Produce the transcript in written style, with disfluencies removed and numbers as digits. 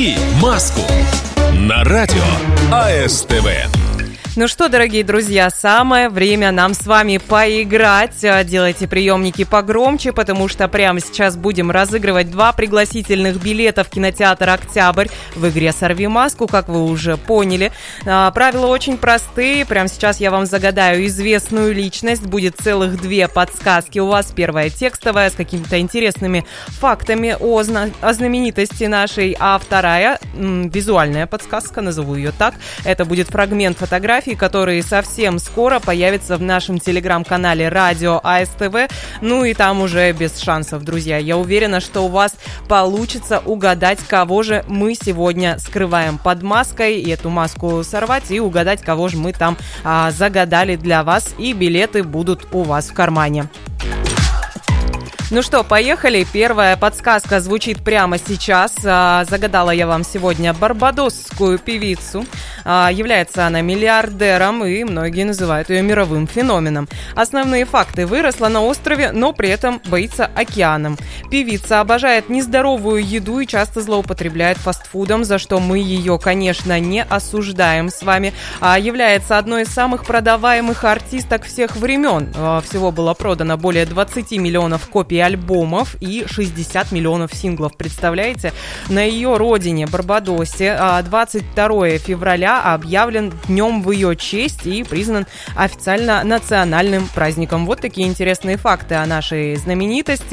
«Сними маску» на радио АСТВ. Ну что, дорогие друзья, самое время нам с вами поиграть. Делайте приемники погромче, потому что прямо сейчас будем разыгрывать 2 пригласительных билета в кинотеатр «Октябрь» в игре «Сорви маску», как вы уже поняли. Правила очень простые. Прямо сейчас я вам загадаю известную личность. Будет целых 2 подсказки у вас. Первая текстовая с какими-то интересными фактами о знаменитости нашей, а вторая визуальная подсказка, назову ее так. Это будет фрагмент фотографии, которые совсем скоро появятся в нашем телеграм-канале «Радио АСТВ». Ну и там уже без шансов, друзья. Я уверена, что у вас получится угадать, кого же мы сегодня скрываем под маской, и эту маску сорвать, и угадать, кого же мы там загадали для вас, и билеты будут у вас в кармане. Ну что, поехали. Первая подсказка звучит прямо сейчас. Загадала я вам сегодня барбадосскую певицу. Является она миллиардером, и многие называют ее мировым феноменом. Основные факты. Выросла на острове, но при этом боится океаном. Певица обожает нездоровую еду и часто злоупотребляет фастфудом, за что мы ее, конечно, не осуждаем с вами. Является одной из самых продаваемых артисток всех времен. Всего было продано более 20 миллионов копий альбомов и 60 миллионов синглов. Представляете? На ее родине, Барбадосе, 22 февраля объявлен днем в ее честь и признан официально национальным праздником. Вот такие интересные факты о нашей знаменитости.